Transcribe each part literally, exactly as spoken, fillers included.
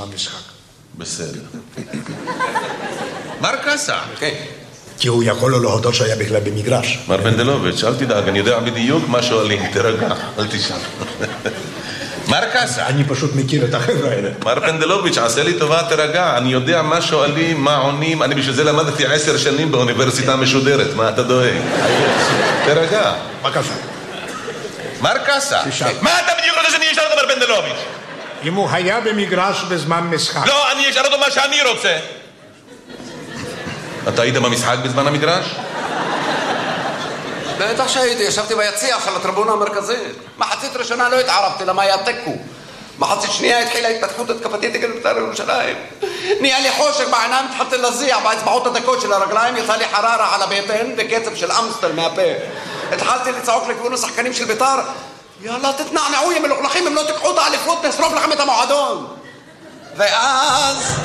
בזמן משחק. בסדר. מר קסה. כן. כי הוא יכול לו להודות שהיה בכלל במגרש. מר פנדלוביץ', אל תדאג, אני יודע בדיוק מה שואלים, תרגע, אל תשאל. מר קסה. אני פשוט מכיר את החבר'ה האלה. מר פנדלוביץ', עשה לי טובה, תרגע, אני יודע מה שואלים, מה עונים, אני בשביל זה למדתי עשר שנים באוניברסיטה משודרת, מה אתה דואג? תרגע. בבקשה. מר קסה. תשאל. מה אתה בדיוק רוצה שאני אשאל אותו, מר פנדלוביץ'? אם הוא היה במגרש בזמן משחק. לא, אני אשאל אותו מה שאני רוצה. אתה היית במשחק בזמן המגרש? בטח שהייתי, ישבתי ביציע של הטריבונה המרכזית. מחצית ראשונה לא התערבתי, למה היה תיקו. מחצית שנייה התחילה התפתחות התקפתית נגד בית"ר ירושלים. נהיה לי חושך בעיניים, התחלתי להזיע באצבעות הדקות של הרגליים, יצא לי חררה על הבטן וקצב של אמסטל מהפה. התחלתי לצעוק לכיוון השחקנים של בית"ר, יאללה תתנענעו יא מלוכלכים, אם לא תיקחו את האליפות נשרוף לכם את המועדון. ואז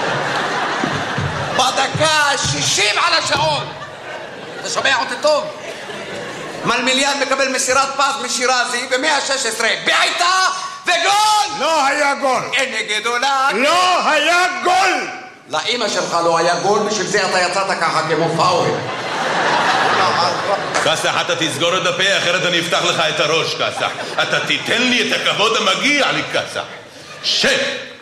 בדקה ה-שישים על השעון, אתה שומע אותי טוב? מלמיליאן מקבל מסירת פס משירזי ב-מאה ושש עשרה, בעיטה וגול! לא היה גול! הנה גדולה! לא היה גול! לאמא שלך לא היה גול, בשביל זה אתה יצאת ככה כמו פאול. קסח, אתה תסגור את הפה, אחרת אני אפתח לך את הראש, קסח. אתה תיתן לי את הכבוד המגיע לי, קסח. שב!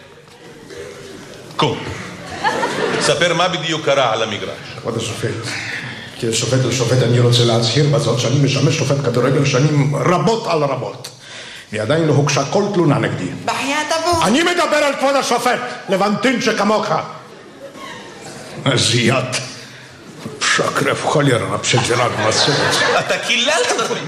קום. ספר מה בדיוק קרה על המגרש. כבוד השופט, כשופט לשופט אני רוצה להצהיר בזאת שאני משמש שופט כדורגל שנים רבות על רבות. ועדיין לא הוגשה כל תלונה נגדי. בחיית אבו. אני מדבר על כבוד השופט, לבנטין שכמוך. זיית. שקרף חולר, פשטלג מסורת. אתה קיללת אותי.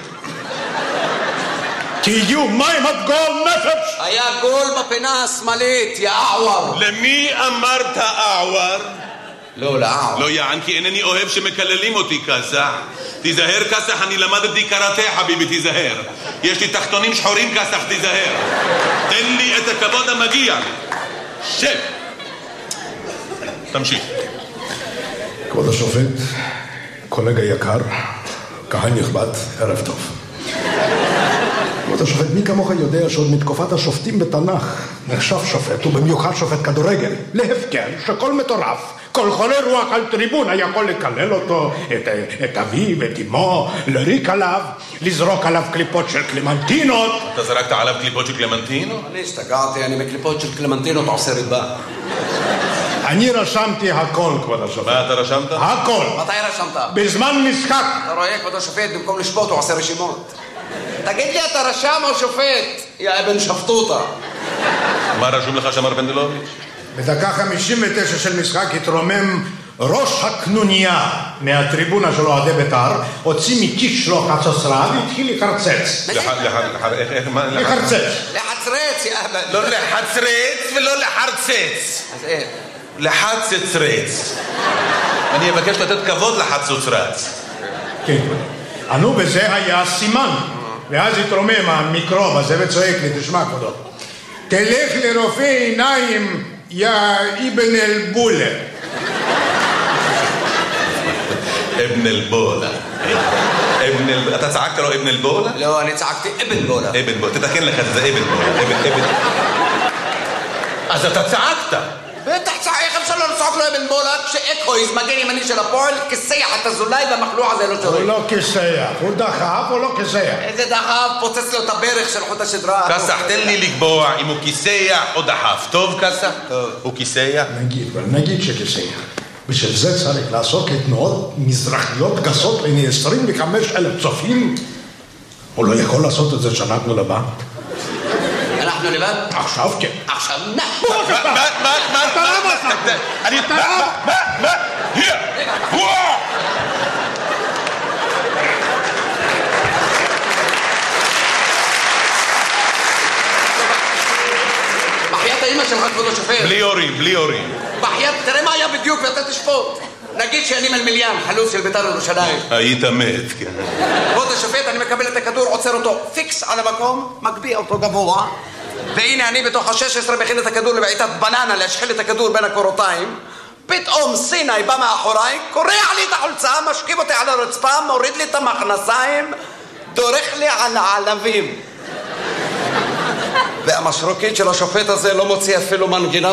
תהיו מים עד גול נפש! היה גול בפינה השמאלית, יא אעוור. למי אמרת אעוור? לא, לאעוור. לא יען, כי אינני אוהב שמקללים אותי, קסח. תיזהר, קסח, אני למדתי קראטה, חביבי, תיזהר. יש לי תחתונים שחורים, קסח, תיזהר. תן לי את הכבוד המגיע לי. שב. תמשיך. כבוד השופט, קולגה יקר, קהל נכבד, ערב טוב. כבוד השופט, מי כמוך יודע שעוד מתקופת השופטים בתנ"ך נחשב שופט, ובמיוחד שופט כדורגל, להפקר שכל מטורף, כל חולה רוח על טריבונה יכול לקלל אותו, את, את אביו, את אמו, לריק עליו, לזרוק עליו קליפות של קלמנטינות. אתה זרקת עליו קליפות של קלמנטינות? אני השתגעתי, אני מקליפות של קלמנטינות עושה ריבה. אני רשמתי הכל, כבוד השופט. מה אתה רשמת? הכל. מתי רשמת? בזמן משחק. אתה רואה, כבוד השופט, במקום לשפוט הוא עושה רשימות. תגיד לי, אתה רשם או שופט? יא אבן שפטוטה. מה רשום לך שמר פנדלוביץ'? בדקה חמישים ותשע של משחק התרומם ראש הקנוניה מהטריבונה של אוהדי בית"ר, הוציא מכיס שלו חצוצרה והתחיל לחרצץ. לחרצץ. לחצרץ, יא אבן. לא לחצרץ ולא לחרצץ. אז איך? לחצצרץ. אני אבקש לתת כבוד לחצוצרץ. כן, ענו בזה היה סימן. ואז התרומם המיקרוב הזה וצועק לי, תשמע כבודו, תלך לרופא עיניים, יא אבן אל-בולה. אבן אל-בולה. אתה צעקת לו אבן אל-בולה? לא, אני צעקתי אבן בולה. אבן בולה, תתקן לך את זה, אבן בולה. אבן, אבן. אז אתה צעקת. בטח צעק, איך אפשר לא לצעוק לו אבן בולה כשאקויז, מגן ימני של הפועל, כסייח את הזולאי והמחלוע הזה לא שורק. הוא לא כסייח, הוא דחף, הוא לא כסייח. איזה דחף, פוצץ לו את הברך של חוט השדרה. קסח, תן לי לקבוע אם הוא כיסח או דחף. טוב, קסח? טוב. הוא כיסח? נגיד, אבל נגיד שכסייח. בשביל זה צריך לעשות תנועות מזרחיות גסות לעיני עשרים וחמישה אלף צופים. הוא לא יכול לעשות את זה שאנחנו לבד. אנחנו לבד? עכשיו כן. עכשיו נחבוש אותך! מה, מה, מה, אתה למה אתה? אני... אתה למה? מה, מה? hier! וואו! בחיית האמא שלך, כבוד השופט. בלי הורים, בלי הורים. בחיית, תראה מה היה בדיוק ואתה תשפוט. נגיד שאני מלמיליאן, חלוץ של בית"ר ירושלים. היית מת, כן. כבוד השופט, אני מקבל את הכדור, עוצר אותו פיקס על המקום, מגביה אותו גבוה, והנה אני בתוך ה-שש עשרה מכין את הכדור לבעיטת בננה, להשחיל את הכדור בין הקורותיים. פתאום סיני בא מאחוריי, קורע לי את החולצה, משכיב אותי על הרצפה, מוריד לי את המכנסיים, דורך לי על העלבים. והמשרוקית של השופט הזה לא מוציא אפילו מנגינה